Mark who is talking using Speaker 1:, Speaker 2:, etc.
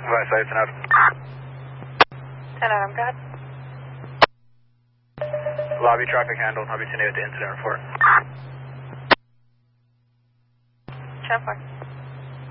Speaker 1: Advise, say 10 Adam.
Speaker 2: 10 Adam, go ahead.
Speaker 1: Lobby traffic handled. I'll be sending out the incident report.
Speaker 2: 10-4.